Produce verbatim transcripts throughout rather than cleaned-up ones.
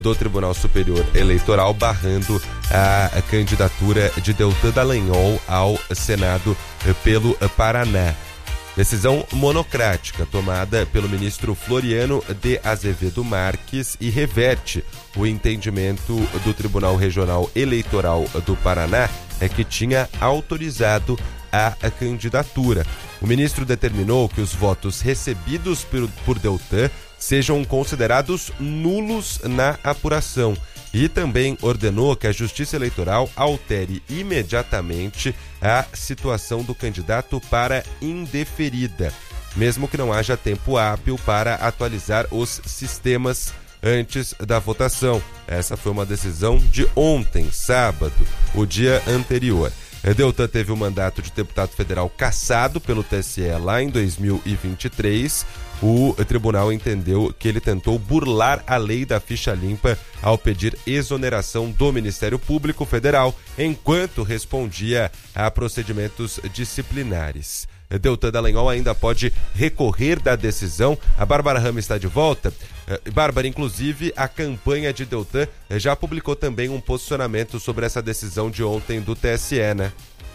do Tribunal Superior Eleitoral, barrando a, a candidatura de Deltan Dallagnol ao Senado pelo Paraná. Decisão monocrática tomada pelo ministro Floriano de Azevedo Marques e reverte o entendimento do Tribunal Regional Eleitoral do Paraná, é que tinha autorizado a, a candidatura. O ministro determinou que os votos recebidos por, por Deltan sejam considerados nulos na apuração e também ordenou que a Justiça Eleitoral altere imediatamente a situação do candidato para indeferida, mesmo que não haja tempo hábil para atualizar os sistemas antes da votação. Essa foi uma decisão de ontem, sábado, o dia anterior. Deltan teve o mandato de deputado federal cassado pelo T S E lá em dois mil e vinte e três. O tribunal entendeu que ele tentou burlar a lei da ficha limpa ao pedir exoneração do Ministério Público Federal enquanto respondia a procedimentos disciplinares. Deltan Dallagnol ainda pode recorrer da decisão. A Bárbara Ramos está de volta. Bárbara, inclusive, a campanha de Deltan já publicou também um posicionamento sobre essa decisão de ontem do T S E, né?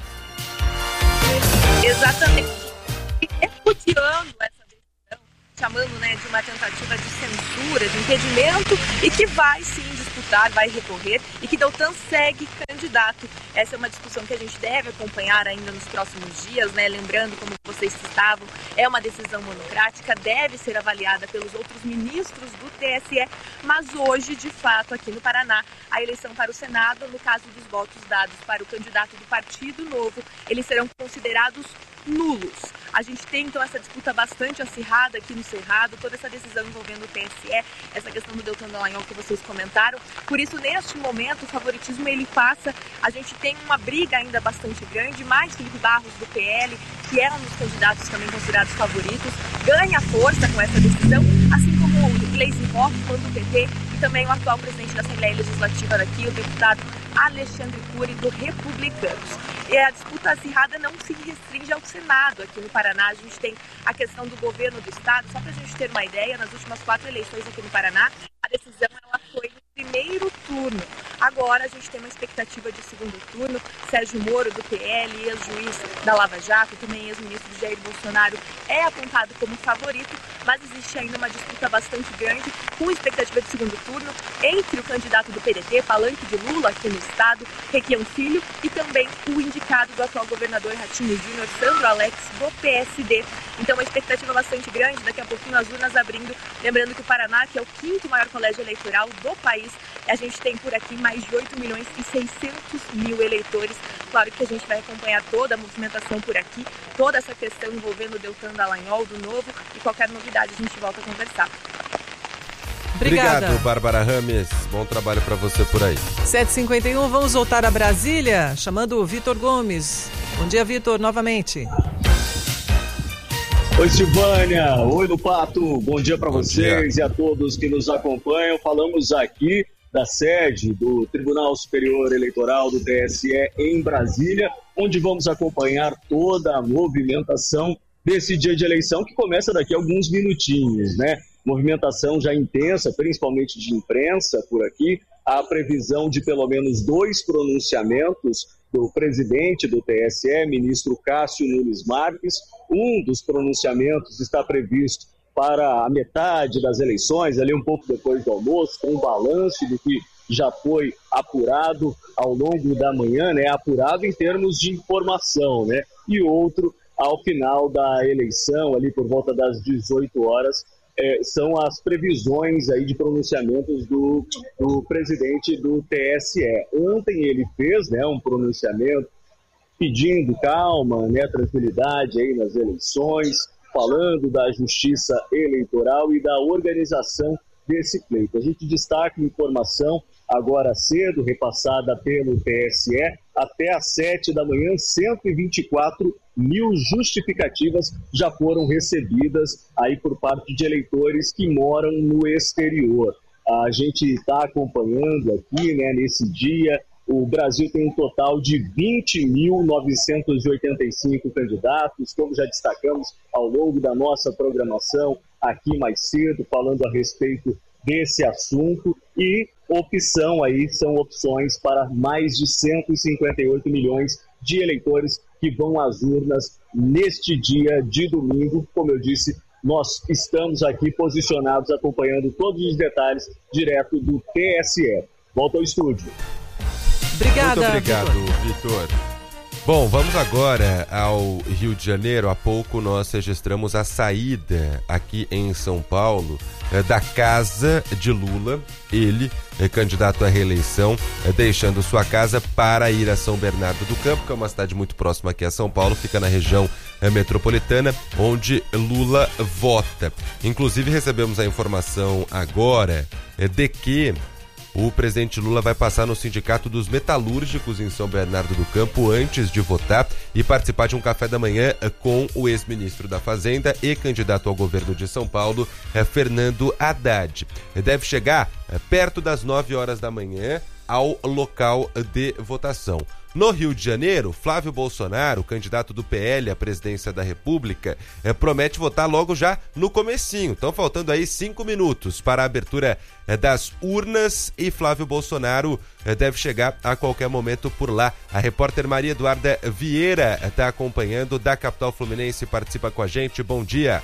Exatamente. Repudiando essa decisão, chamando, né, de uma tentativa de censura, de impedimento, e que vai sim disputar, vai recorrer, e que Deltan segue candidato. Essa é uma discussão que a gente deve acompanhar ainda nos próximos dias, né? Lembrando, como vocês citavam, é uma decisão monocrática, deve ser avaliada pelos outros ministros do T S E, mas hoje, de fato, aqui no Paraná, a eleição para o Senado, no caso dos votos dados para o candidato do Partido Novo, eles serão considerados nulos. A gente tem, então, essa disputa bastante acirrada aqui no Cerrado, toda essa decisão envolvendo o T S E, essa questão do Deltan Dallagnol que vocês comentaram. Por isso, neste momento, o favoritismo ele passa. A gente tem uma briga ainda bastante grande, mais Felipe Barros do P L, que é um dos candidatos também considerados favoritos, ganha força com essa decisão, assim como o Gleisi Hoffmann do P T e também o atual presidente da Assembleia Legislativa daqui, o deputado Alexandre Cury do Republicanos. E a disputa acirrada não se restringe ao Senado aqui no Paraná. A gente tem a questão do governo do estado. Só para a gente ter uma ideia, nas últimas quatro eleições aqui no Paraná, a decisão ela foi no primeiro turno. Agora a gente tem uma expectativa de segundo turno. Sérgio Moro do P L, ex-juiz da Lava Jato, também ex-ministro Jair Bolsonaro, é apontado como favorito, mas existe ainda uma disputa bastante grande, com expectativa de segundo turno, entre o candidato do P D T, palanque de Lula aqui no estado, Requião Filho, e também o indicado do atual governador Ratinho Júnior, Sandro Alex, do P S D. Então, uma expectativa bastante grande, daqui a pouquinho as urnas abrindo. Lembrando que o Paraná, que é o quinto maior colégio eleitoral do país, a gente tem por aqui mais de oito milhões e seiscentos mil eleitores. Claro que a gente vai acompanhar toda a movimentação por aqui, toda essa questão envolvendo o Deltan Dallagnol do Novo, e qualquer novidade a gente volta a conversar. Obrigada. Obrigado, Bárbara Rames. Bom trabalho para você por aí. sete e cinquenta e um, vamos voltar a Brasília, chamando o Vitor Gomes. Bom dia, Vitor, novamente. Oi, Silvânia. Oi, do Pato. Bom dia para vocês dia. E a todos que nos acompanham. Falamos aqui da sede do Tribunal Superior Eleitoral do T S E em Brasília, onde vamos acompanhar toda a movimentação desse dia de eleição, que começa daqui a alguns minutinhos, né? Movimentação já intensa, principalmente de imprensa por aqui. Há previsão de pelo menos dois pronunciamentos do presidente do T S E, ministro Cássio Nunes Marques. Um dos pronunciamentos está previsto para a metade das eleições, ali um pouco depois do almoço, com um balanço do que já foi apurado ao longo da manhã, né? Apurado em termos de informação, né? E outro ao final da eleição, ali por volta das dezoito horas, É, são as previsões aí de pronunciamentos do, do presidente do T S E. Ontem ele fez, né, um pronunciamento pedindo calma, né, tranquilidade aí nas eleições, falando da justiça eleitoral e da organização desse pleito. A gente destaca informação agora cedo, repassada pelo T S E, até às sete da manhã, cento e vinte e quatro mil justificativas já foram recebidas aí por parte de eleitores que moram no exterior. A gente está acompanhando aqui, né, nesse dia, o Brasil tem um total de vinte mil novecentos e oitenta e cinco candidatos, como já destacamos ao longo da nossa programação aqui mais cedo, falando a respeito desse assunto e opção aí, são opções para mais de cento e cinquenta e oito milhões de eleitores que vão às urnas neste dia de domingo. Como eu disse, nós estamos aqui posicionados acompanhando todos os detalhes direto do T S E. Volta ao estúdio. Obrigada, Muito obrigado, Vitor. Vitor. Bom, vamos agora ao Rio de Janeiro. Há pouco nós registramos a saída aqui em São Paulo da casa de Lula. Ele é candidato à reeleição, deixando sua casa para ir a São Bernardo do Campo, que é uma cidade muito próxima aqui a São Paulo, fica na região metropolitana, onde Lula vota. Inclusive recebemos a informação agora de que o presidente Lula vai passar no Sindicato dos Metalúrgicos em São Bernardo do Campo antes de votar e participar de um café da manhã com o ex-ministro da Fazenda e candidato ao governo de São Paulo, Fernando Haddad. Deve chegar perto das nove horas da manhã ao local de votação. No Rio de Janeiro, Flávio Bolsonaro, candidato do P L à presidência da República, eh, promete votar logo já no comecinho. Estão faltando aí cinco minutos para a abertura eh, das urnas e Flávio Bolsonaro eh, deve chegar a qualquer momento por lá. A repórter Maria Eduarda Vieira está acompanhando da capital fluminense e participa com a gente. Bom dia.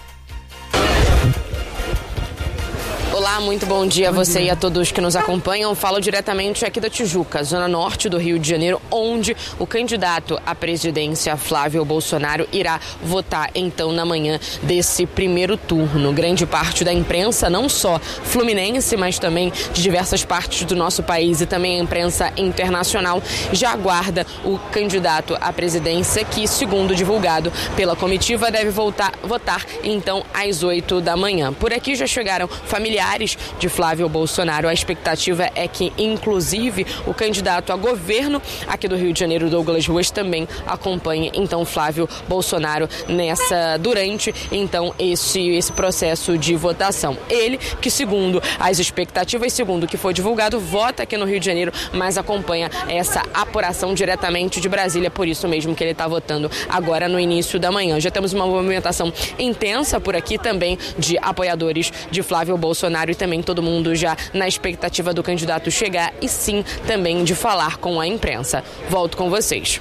Olá, muito bom dia a você e a todos que nos acompanham. Falo diretamente aqui da Tijuca, zona norte do Rio de Janeiro, onde o candidato à presidência, Flávio Bolsonaro, irá votar então na manhã desse primeiro turno. Grande parte da imprensa, não só fluminense, mas também de diversas partes do nosso país e também a imprensa internacional, já aguarda o candidato à presidência que, segundo divulgado pela comitiva, deve voltar, votar então às oito da manhã. Por aqui já chegaram familiares de Flávio Bolsonaro. A expectativa é que, inclusive, o candidato a governo aqui do Rio de Janeiro, Douglas Ruas, também acompanhe, então, Flávio Bolsonaro nessa, durante, então, esse, esse processo de votação. Ele, que segundo as expectativas, segundo o que foi divulgado, vota aqui no Rio de Janeiro, mas acompanha essa apuração diretamente de Brasília, por isso mesmo que ele está votando agora no início da manhã. Já temos uma movimentação intensa por aqui também de apoiadores de Flávio Bolsonaro e também todo mundo já na expectativa do candidato chegar e sim também de falar com a imprensa. Volto com vocês.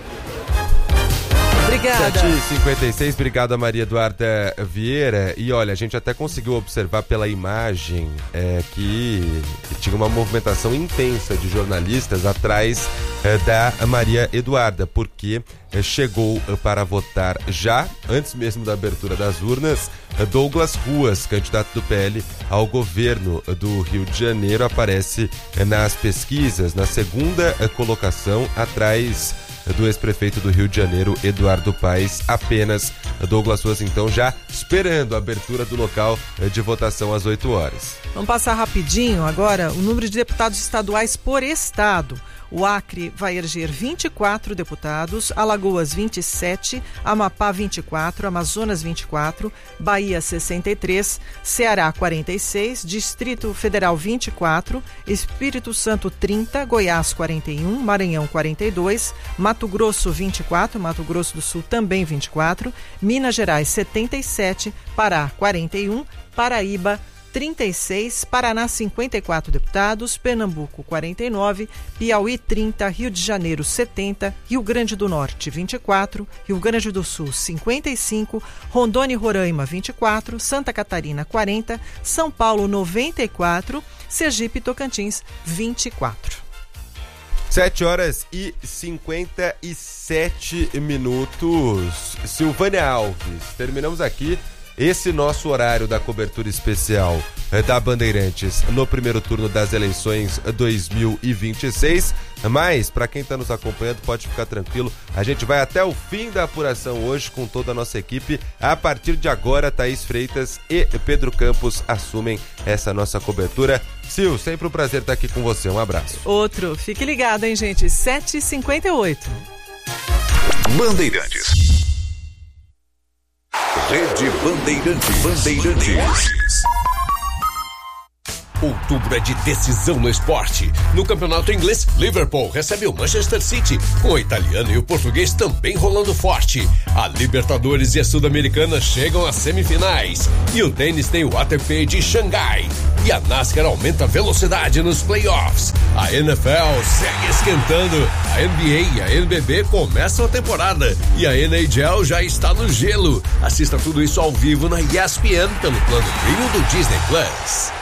Obrigada. sete e cinquenta e seis, obrigado a Maria Eduarda Vieira. E olha, a gente até conseguiu observar pela imagem é, que, que tinha uma movimentação intensa de jornalistas atrás é, da Maria Eduarda, porque é, chegou para votar já, antes mesmo da abertura das urnas, Douglas Ruas, candidato do P L ao governo do Rio de Janeiro, aparece é, nas pesquisas na segunda é, colocação, atrás do ex-prefeito do Rio de Janeiro, Eduardo Paes. Apenas Douglas Ruas, então, já esperando a abertura do local de votação às oito horas. Vamos passar rapidinho agora o número de deputados estaduais por estado. O Acre vai eleger vinte e quatro deputados, Alagoas vinte e sete, Amapá vinte e quatro, Amazonas vinte e quatro, Bahia sessenta e três, Ceará quarenta e seis, Distrito Federal vinte e quatro, Espírito Santo trinta, Goiás quarenta e um, Maranhão quarenta e dois, Mato Grosso vinte e quatro, Mato Grosso do Sul também vinte e quatro, Minas Gerais setenta e sete, Pará quarenta e um, Paraíba trinta e seis, Paraná cinquenta e quatro deputados, Pernambuco quarenta e nove, Piauí trinta, Rio de Janeiro setenta, Rio Grande do Norte vinte e quatro, Rio Grande do Sul cinquenta e cinco, Rondônia e Roraima vinte e quatro, Santa Catarina quarenta, São Paulo noventa e quatro, Sergipe e Tocantins vinte e quatro. sete horas e cinquenta e sete minutos. Silvânia Alves, terminamos aqui esse nosso horário da cobertura especial da Bandeirantes no primeiro turno das eleições dois mil e vinte e seis, mas para quem está nos acompanhando pode ficar tranquilo, a gente vai até o fim da apuração hoje com toda a nossa equipe. A partir de agora, Thaís Freitas e Pedro Campos assumem essa nossa cobertura. Sil, sempre um prazer estar aqui com você, um abraço. Outro, fique ligado, hein, gente, sete e cinquenta e oito. Bandeirantes. Rede Bandeirantes. Bandeirantes. Outubro é de decisão no esporte. No campeonato inglês, Liverpool recebe o Manchester City, com o italiano e o português também rolando forte. A Libertadores e a Sul-Americana chegam às semifinais. E o tênis tem o A T P de Xangai. E a NASCAR aumenta a velocidade nos playoffs. A N F L segue esquentando. A N B A e a N B B começam a temporada. E a N H L já está no gelo. Assista tudo isso ao vivo na E S P N pelo plano premium do Disney Plus.